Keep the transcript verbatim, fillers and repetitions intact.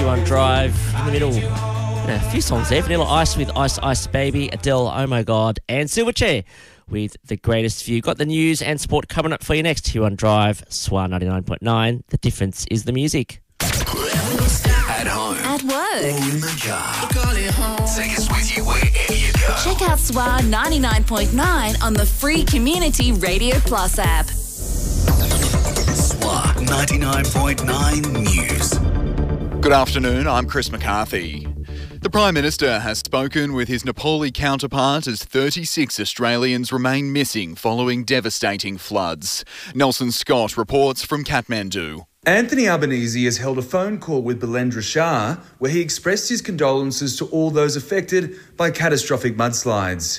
Q one Drive. In the middle, yeah, a few songs there. Vanilla Ice with Ice Ice Baby, Adele, Oh My God, and Silverchair with The Greatest View. Got the news and sport coming up for you next. Q one Drive, S W A ninety-nine point nine. The difference is the music. At home. At work. Or in the car. Take us with you wherever you go. Check out S W A ninety-nine point nine on the free Community Radio Plus app. S W A ninety-nine point nine News. Good afternoon, I'm Chris McCarthy. The Prime Minister has spoken with his Nepali counterpart as thirty-six Australians remain missing following devastating floods. Nelson Scott reports from Kathmandu. Anthony Albanese has held a phone call with Bilendra Shah where he expressed his condolences to all those affected by catastrophic mudslides.